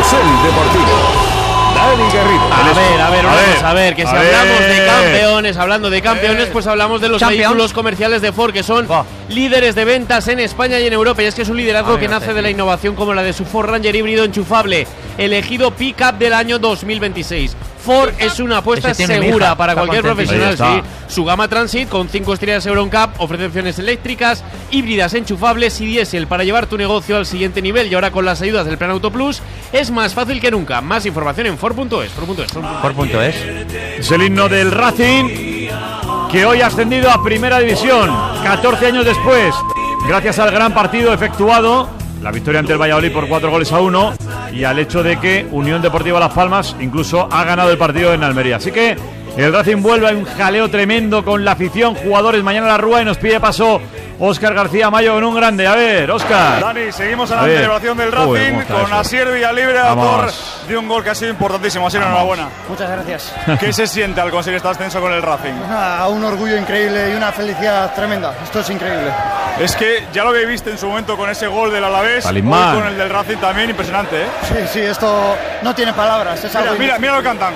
Carrusel Deportivo. Dani Garrido. A ver, que si hablando de campeones, pues hablamos de los vehículos comerciales de Ford, que son líderes de ventas en España y en Europa, y es que es un liderazgo que nace de la innovación como la de su Ford Ranger híbrido enchufable, elegido Pickup del año 2026. Ford es una apuesta segura para cualquier profesional, sí. Su gama Transit, con 5 estrellas Euro NCAP, ofrece opciones eléctricas, híbridas enchufables y diésel para llevar tu negocio al siguiente nivel, y ahora con las ayudas del Plan Auto Plus es más fácil que nunca. Más información en Ford.es. Ford.es. Es el himno del Racing, que hoy ha ascendido a Primera División 14 años después, gracias al gran partido efectuado, la victoria ante el Valladolid por 4-1, y al hecho de que Unión Deportiva Las Palmas incluso ha ganado el partido en Almería. Así que el Racing vuelve a un jaleo tremendo con la afición, jugadores. Mañana la Rúa, y nos pide paso Óscar García Mayo con un grande. A ver, Óscar. Dani, seguimos a la celebración del Racing con Asier Villalibre, autor de un gol que ha sido importantísimo. Asier, enhorabuena. Muchas gracias. ¿Qué se siente al conseguir este ascenso con el Racing? Un orgullo increíble y una felicidad tremenda. Esto es increíble. Es que ya lo que viste en su momento con ese gol del Alavés, hoy con el del Racing también, impresionante, ¿eh? Sí, esto no tiene palabras. Es mira lo que cantan.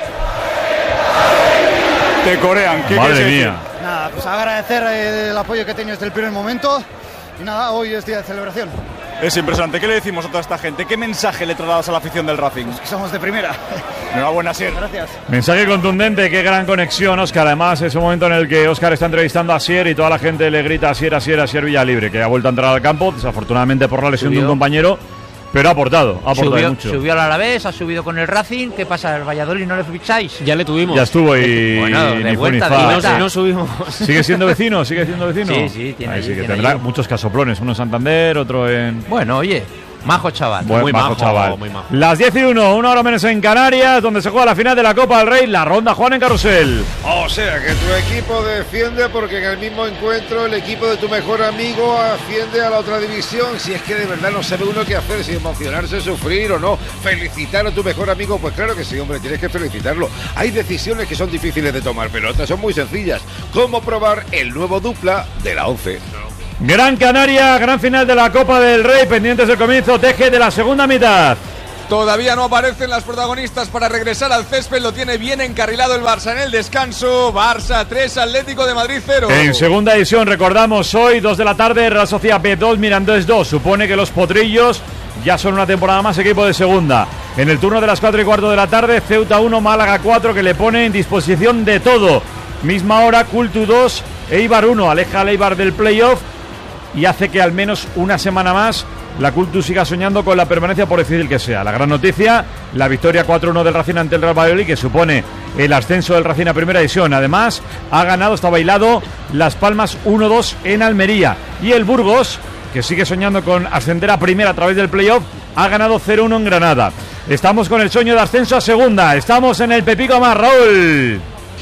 Te corean. ¿Qué Madre mía. Nada, pues agradecer el apoyo que he tenido desde el primer momento. Y nada, hoy es día de celebración. Es impresionante. ¿Qué le decimos a toda esta gente? ¿Qué mensaje le trasladas a la afición del Racing? Pues que somos de primera. Enhorabuena, Asier. Gracias. Mensaje contundente, qué gran conexión, Óscar. Además, es un momento en el que Óscar está entrevistando a Asier y toda la gente le grita Asier Villalibre, que ha vuelto a entrar al campo, desafortunadamente por la lesión de un compañero. Pero ha aportado mucho. Subió al Alavés, ha subido con el Racing. ¿Qué pasa? ¿El Valladolid no le ficháis? Ya le tuvimos. Ya estuvo y... Bueno, de vuelta. No subimos. ¿Sigue siendo vecino? Sí, tiene ahí sí que tendrá muchos casoplones. Uno en Santander, otro en... Bueno, oye, majo chaval. Muy majo chaval. Muy majo. Las 10:01, una hora menos en Canarias, donde se juega la final de la Copa del Rey, la ronda Juan en Carrusel. O sea, que tu equipo defiende porque en el mismo encuentro el equipo de tu mejor amigo asciende a la otra división. Si es que de verdad no sabe uno qué hacer, si emocionarse, sufrir o no. Felicitar a tu mejor amigo, pues claro que sí, hombre, tienes que felicitarlo. Hay decisiones que son difíciles de tomar, pero otras son muy sencillas. Como probar el nuevo dupla de la 11. Gran Canaria, gran final de la Copa del Rey, pendientes del comienzo Teje de la segunda mitad. Todavía no aparecen las protagonistas para regresar al césped, lo tiene bien encarrilado el Barça en el descanso. Barça 3, Atlético de Madrid 0. En segunda división, recordamos, hoy 2 de la tarde, Real Sociedad B2, Mirandés 2. Supone que los potrillos ya son una temporada más equipo de segunda. En el turno de las 4:15 de la tarde, Ceuta 1, Málaga 4, que le pone en disposición de todo. Misma hora, Cultu 2, Eibar 1, aleja al Eibar del playoff y hace que al menos una semana más la Cultu siga soñando con la permanencia, por difícil que sea. La gran noticia, la victoria 4-1 del Racing ante el Real Valladolid, que supone el ascenso del Racing a primera división. Además, ha ganado, está bailado, Las Palmas 1-2 en Almería. Y el Burgos, que sigue soñando con ascender a primera a través del playoff, ha ganado 0-1 en Granada. Estamos con el sueño de ascenso a segunda. Estamos en el Pepico Más, Raúl.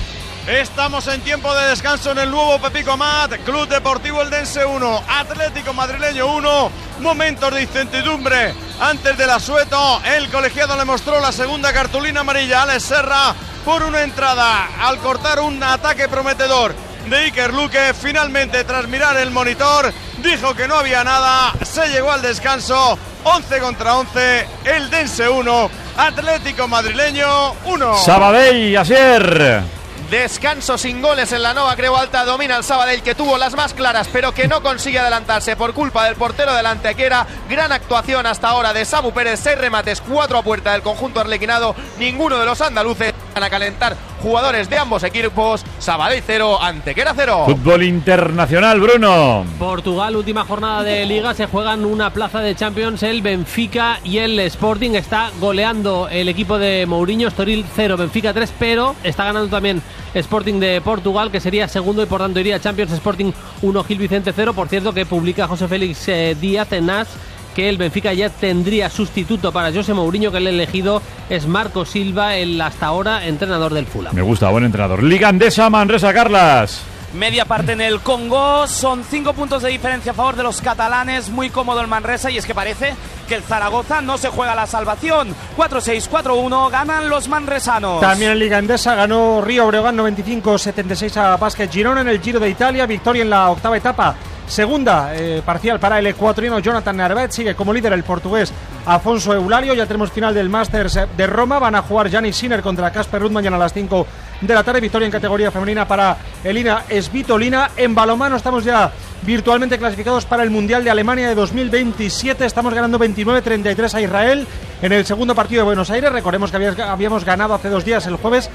Estamos en tiempo de descanso en el nuevo Pepico Mat. Club Deportivo Eldense 1, Atlético Madrileño 1. Momentos de incertidumbre antes del asueto. El colegiado le mostró la segunda cartulina amarilla a Alex Serra por una entrada al cortar un ataque prometedor de Iker Luque. Finalmente, tras mirar el monitor, dijo que no había nada. Se llegó al descanso 11 contra 11. Eldense 1, Atlético Madrileño 1. Sabadell, Asier. Descanso sin goles en la Nova Creu Alta. Domina el Sabadell, que tuvo las más claras pero que no consigue adelantarse por culpa del portero del Antequera. Gran actuación hasta ahora de Samu Pérez, 6 remates, 4 a puerta del conjunto arlequinado. Ninguno de los andaluces van a calentar jugadores de ambos equipos. Sabadell 0, Antequera 0. Fútbol internacional, Bruno. Portugal, última jornada de Liga, se juegan una plaza de Champions. El Benfica y el Sporting. Está goleando el equipo de Mourinho, Estoril 0, Benfica 3, pero está ganando también Sporting de Portugal, que sería segundo y por tanto iría a Champions. Sporting 1, Gil Vicente 0. Por cierto, que publica José Félix Díaz en AS que el Benfica ya tendría sustituto para José Mourinho, que el elegido es Marco Silva, el hasta ahora entrenador del Fulham. Me gusta, buen entrenador. Liga Andesa, Manresa, Carlas. Media parte en el Congo, son 5 puntos de diferencia a favor de los catalanes, muy cómodo el Manresa, y es que parece que el Zaragoza no se juega la salvación. 4-6, 4-1, ganan los manresanos. También en Liga Endesa ganó Río Breogán 95-76 a Basket Girona en el Giro de Italia, victoria en la octava etapa Segunda parcial para el ecuatoriano Jonathan Narváez. Sigue como líder el portugués Afonso Eulario. Ya tenemos final del Masters de Roma. Van a jugar Jannik Sinner contra Casper Ruud mañana a las 5 de la tarde. Victoria en categoría femenina para Elina Svitolina. En balonmano estamos ya virtualmente clasificados para el Mundial de Alemania de 2027. Estamos ganando 29-33 a Israel en el segundo partido de Buenos Aires. Recordemos que habíamos ganado hace 2 días, el jueves,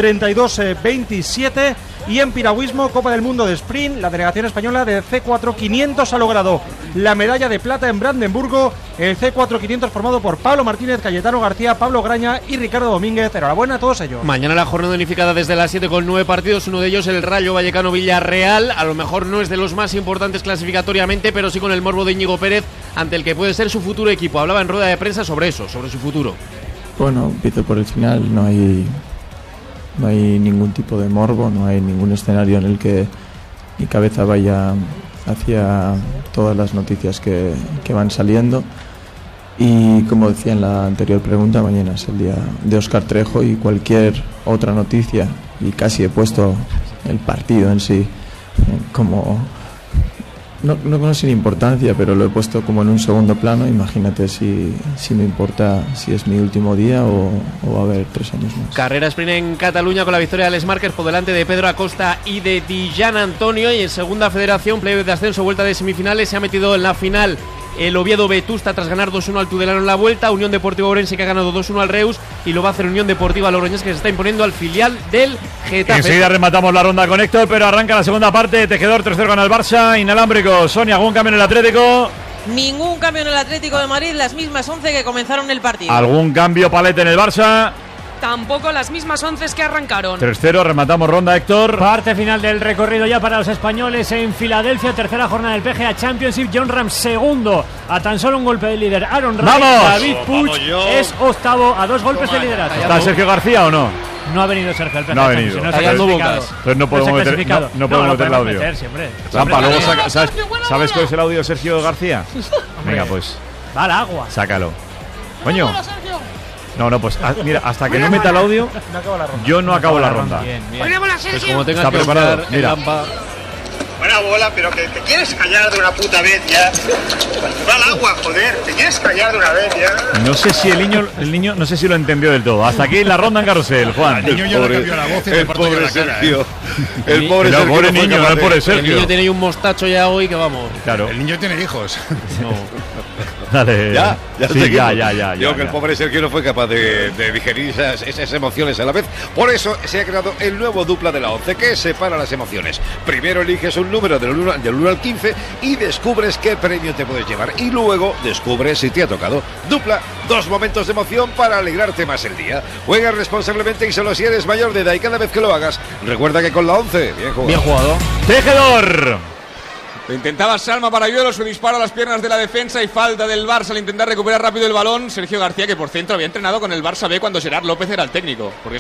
32-27. Y en piragüismo, Copa del Mundo de Sprint, la delegación española de C4 500 ha logrado la medalla de plata en Brandenburgo. El C4 500 formado por Pablo Martínez, Cayetano García, Pablo Graña y Ricardo Domínguez. Enhorabuena a todos ellos. Mañana la jornada unificada desde las 7 con 9 partidos. Uno de ellos el Rayo Vallecano Villarreal. A lo mejor no es de los más importantes clasificatoriamente, pero sí con el morbo de Íñigo Pérez, ante el que puede ser su futuro equipo. Hablaba en rueda de prensa sobre eso, sobre su futuro. Bueno, empiezo por el final. No hay ningún tipo de morbo, no hay ningún escenario en el que mi cabeza vaya hacia todas las noticias que van saliendo. Y como decía en la anterior pregunta, mañana es el día de Óscar Trejo y cualquier otra noticia, y casi he puesto el partido en sí como no sin importancia, pero lo he puesto como en un segundo plano. Imagínate si me importa si es mi último día o va a haber 3 años más. Carrera sprint en Cataluña con la victoria de Alex Márquez por delante de Pedro Acosta y de Dijan Antonio. Y en segunda federación, playoff de ascenso, vuelta de semifinales, se ha metido en la final el Oviedo Vetusta tras ganar 2-1 al Tudelano en la vuelta. Unión Deportiva Ourense, que ha ganado 2-1 al Reus, y lo va a hacer Unión Deportiva Logroñés, que se está imponiendo al filial del Getafe. Enseguida rematamos la ronda con Héctor, pero arranca la segunda parte. Tejedor 3-0 gana el Barça, inalámbrico. Sonia, ¿algún cambio en el Atlético? Ningún cambio en el Atlético de Madrid, las mismas 11 que comenzaron el partido. ¿Algún cambio, Palete, en el Barça? Tampoco, las mismas 11 que arrancaron. 3-0, rematamos ronda, Héctor. Parte final del recorrido ya para los españoles en Filadelfia. Tercera jornada del PGA Championship. John Ram segundo, a tan solo un golpe del líder Aaron Ray. ¡Vamos! David Puig es octavo, a 2 golpes del liderato. ¿Está Sergio García o no? No ha venido Sergio al PGA. No ha venido. No se ha clasificado. Entonces no podemos meter el audio. Lampa, luego ¿sabes cuál es el audio de Sergio García? Venga, pues. Va al agua. Sácalo. Coño. No, pues mira, hasta que no meta el audio, yo no acabo la ronda. Bien. Pues como tengas está que preparado. usar Mira. Buena bola, pero que te quieres callar de una puta vez ya. Va al agua, joder, te quieres callar de una vez ya. No sé si el niño no sé si lo entendió del todo. Hasta aquí la ronda en carrusel, Juan. El niño ya le cambió la voz y el pobre Sergio. El pobre niño, no el pobre Sergio. El niño tiene un mostacho ya hoy que vamos. Claro. El niño tiene hijos. No. Dale. Ya. Sí, ya. Digo que el pobre Sergio no fue capaz de digerir esas emociones a la vez. Por eso se ha creado el nuevo dupla de la 11 que separa las emociones. Primero eliges un número del 1 al 15 y descubres qué premio te puedes llevar. Y luego descubres si te ha tocado. Dupla, 2 momentos de emoción para alegrarte más el día. Juega responsablemente y solo si eres mayor de edad, y cada vez que lo hagas, recuerda que con la 11, bien jugado. Tejedor. Lo intentaba Salma para Ayuelo, su disparo a las piernas de la defensa y falta del Barça al intentar recuperar rápido el balón. Sergio García, que por centro había entrenado con el Barça B cuando Gerard López era el técnico, porque